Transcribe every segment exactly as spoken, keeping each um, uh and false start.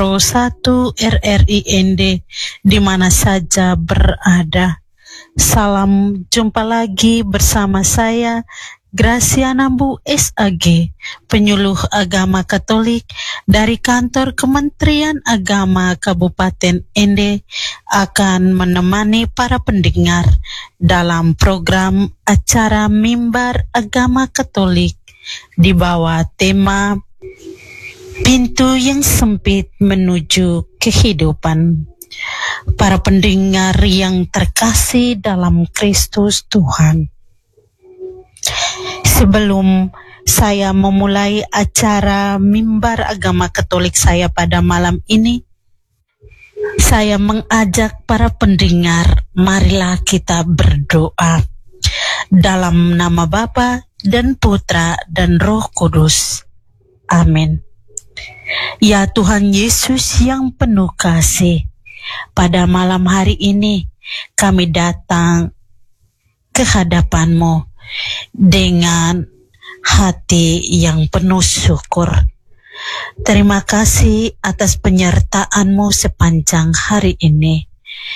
satu R R I N D di mana saja berada. Salam jumpa lagi bersama saya Gracia Nambu S A G, penyuluh agama Katolik dari kantor Kementerian Agama Kabupaten N D, akan menemani para pendengar dalam program acara Mimbar Agama Katolik di bawah tema Pintu yang Sempit Menuju Kehidupan. Para pendengar yang terkasih dalam Kristus Tuhan, sebelum saya memulai acara Mimbar Agama Katolik saya pada malam ini, saya mengajak para pendengar, marilah kita berdoa dalam nama Bapa dan Putra dan Roh Kudus. Amin. Ya Tuhan Yesus yang penuh kasih, pada malam hari ini kami datang ke hadapan-Mu dengan hati yang penuh syukur. Terima kasih atas penyertaan-Mu sepanjang hari ini.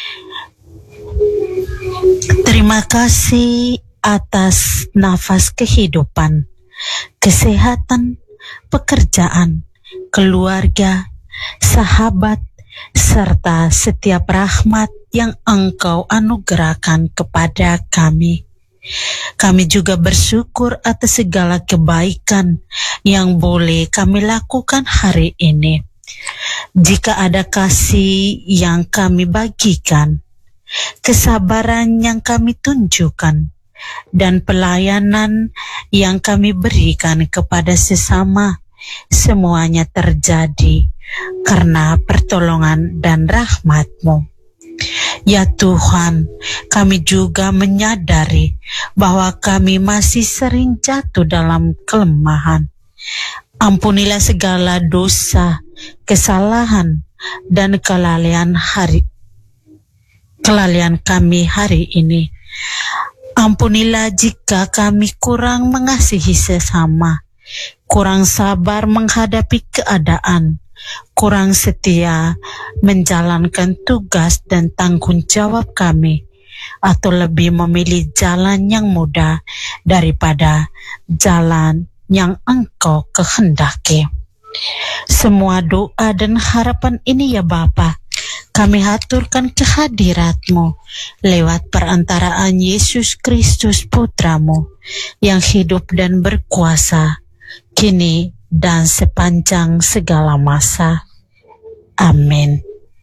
Terima kasih atas nafas kehidupan, kesehatan, pekerjaan, keluarga, sahabat, serta setiap rahmat yang Engkau anugerahkan kepada kami. Kami juga bersyukur atas segala kebaikan yang boleh kami lakukan hari ini. Jika ada kasih yang kami bagikan, kesabaran yang kami tunjukkan, dan pelayanan yang kami berikan kepada sesama, semuanya terjadi karena pertolongan dan rahmat-Mu. Ya Tuhan, kami juga menyadari bahwa kami masih sering jatuh dalam kelemahan. Ampunilah segala dosa, kesalahan, dan kelalaian hari kelalaian kami hari ini. Ampunilah jika kami kurang mengasihi sesama, kurang sabar menghadapi keadaan, kurang setia menjalankan tugas dan tanggung jawab kami, atau lebih memilih jalan yang mudah daripada jalan yang Engkau kehendaki. Semua doa dan harapan ini ya Bapa, kami haturkan ke hadirat-Mu lewat perantaraan Yesus Kristus Putra-Mu yang hidup dan berkuasa kini dan sepanjang segala masa. Amin.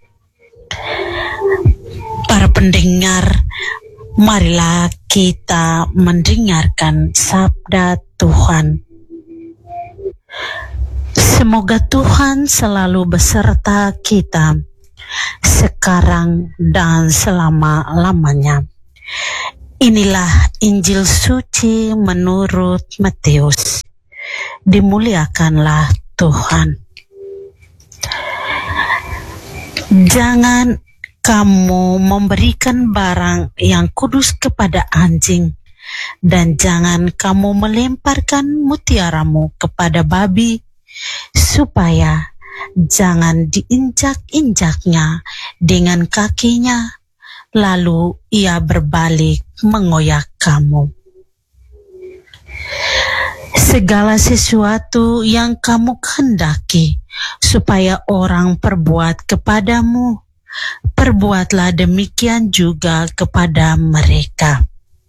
Para pendengar, marilah kita mendengarkan sabda Tuhan. Semoga Tuhan selalu beserta kita, sekarang dan selama-lamanya. Inilah Injil suci menurut Matius. Dimuliakanlah Tuhan. Jangan kamu memberikan barang yang kudus kepada anjing, dan jangan kamu melemparkan mutiaramu kepada babi, supaya jangan diinjak-injaknya dengan kakinya, lalu ia berbalik mengoyak kamu. Segala sesuatu yang kamu kehendaki supaya orang perbuat kepadamu, perbuatlah demikian juga kepada mereka.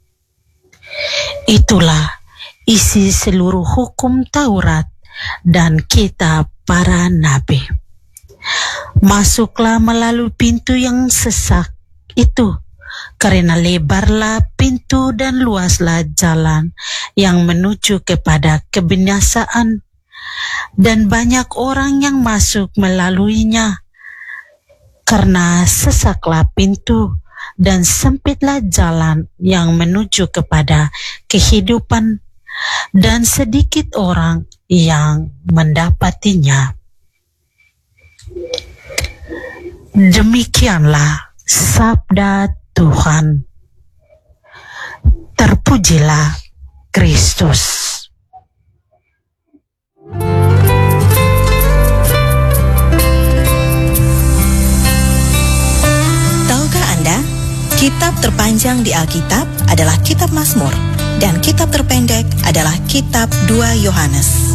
Itulah isi seluruh hukum Taurat dan kitab para nabi. Masuklah melalui pintu yang sesak itu, karena lebarlah pintu dan luaslah jalan yang menuju kepada kebinasaan, dan banyak orang yang masuk melaluinya. Karena sesaklah pintu dan sempitlah jalan yang menuju kepada kehidupan, dan sedikit orang yang mendapatinya. Demikianlah sabda Tuhan. Terpujilah Kristus. Kitab terpanjang di Alkitab adalah Kitab Mazmur dan kitab terpendek adalah Kitab dua Yohanes.